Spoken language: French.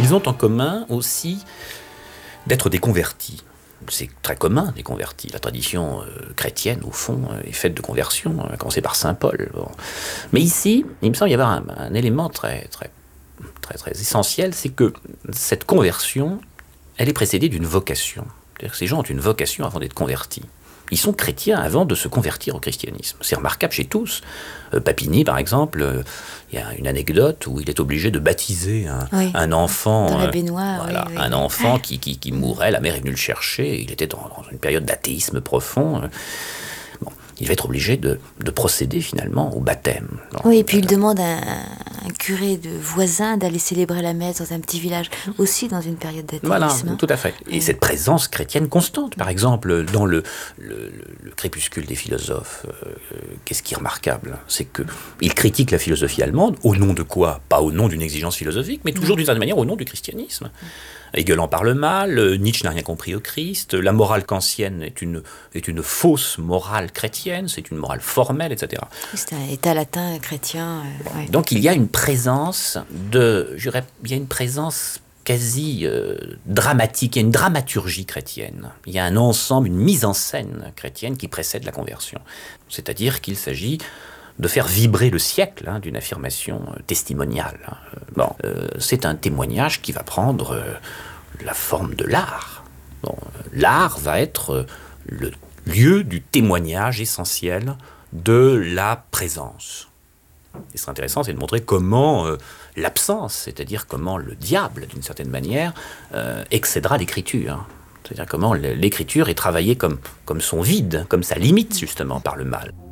Ils ont en commun aussi d'être des convertis. C'est très commun, des convertis. La tradition chrétienne, au fond, est faite de conversions, à commencer par saint Paul. Bon. Mais ici, il me semble y avoir un élément très essentiel, c'est que cette conversion, elle est précédée d'une vocation. C'est-à-dire que ces gens ont une vocation avant d'être convertis. Ils sont chrétiens avant de se convertir au christianisme. C'est remarquable chez tous. Papini, par exemple, il y a une anecdote où il est obligé de baptiser un enfant. Dans la baignoire. Voilà, un enfant qui mourait, la mère est venue le chercher, il était dans une période d'athéisme profond. Bon, il va être obligé de procéder finalement au baptême. Oui, et puis il demande à un curé de voisin d'aller célébrer la messe dans un petit village, aussi dans une période d'athéisme. Voilà, tout à fait. Et cette présence chrétienne constante, par exemple, dans le crépuscule des philosophes, qu'est-ce qui est remarquable? C'est qu'il critique la philosophie allemande, au nom de quoi? Pas au nom d'une exigence philosophique, mais toujours d'une certaine manière au nom du christianisme. Hegel en parle mal, Nietzsche n'a rien compris au Christ, la morale kantienne est une fausse morale chrétienne, c'est une morale formelle, etc. C'est un état latin chrétien. Ouais. Donc il y a une présence quasi dramatique, il y a une dramaturgie chrétienne, il y a un ensemble, une mise en scène chrétienne qui précède la conversion. C'est-à-dire qu'il s'agit de faire vibrer le siècle d'une affirmation testimoniale. C'est un témoignage qui va prendre la forme de l'art. L'art va être le lieu du témoignage essentiel de la présence. Et ce qui est intéressant, c'est de montrer comment l'absence, c'est-à-dire comment le diable, d'une certaine manière, excédera l'écriture. C'est-à-dire comment l'écriture est travaillée comme son vide, comme sa limite, justement, par le mal.